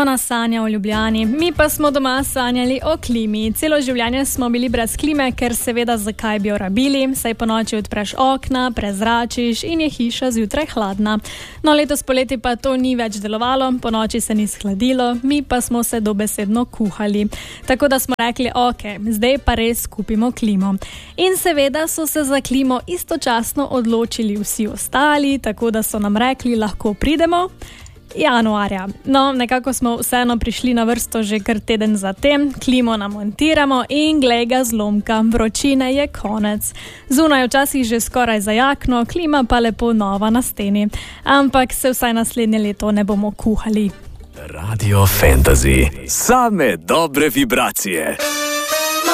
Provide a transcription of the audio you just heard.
Ona sanja o Ljubljani, mi pa smo doma sanjali o klimi. Celo življenje smo bili brez klime, ker seveda zakaj bi jo rabili, saj po noči odpreš okna, prezračiš in je hiša zjutraj hladna. No, letos poleti pa to ni več delovalo, po noči se ni shladilo, mi pa smo se dobesedno kuhali. Tako da smo rekli, ok, zdaj pa res kupimo klimo. In seveda so se za klimo istočasno odločili vsi ostali, tako da so nam rekli, lahko pridemo januarja. No, nekako smo vseeno prišli na vrsto že kar teden zatem, klimo namontiramo in glej ga zlomka, vročine je konec. Zunaj včasih že skoraj zajakno, klima pa lepo nova na steni. Ampak se vsaj naslednje leto ne bomo kuhali. Radio Fantasy. Same dobre vibracije.